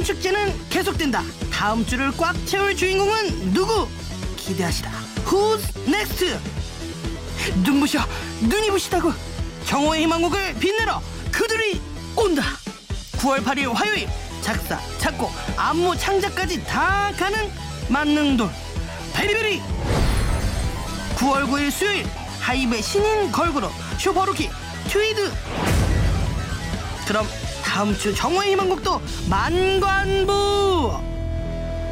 축제는 계속된다. 다음 주를 꽉 채울 주인공은 누구? 기대하시라. Who's next? 눈부셔, 눈이 부시다고. 정오의 희망곡을 빛내러 그들이 온다. 9월 8일 화요일, 작사, 작곡, 안무, 창작까지 다 가는 만능돌 베리베리. 9월 9일 수요일, 하이브의 신인 걸그룹 슈퍼루키 트위드. 그럼 다음 주 정오의 희망곡도 만관부.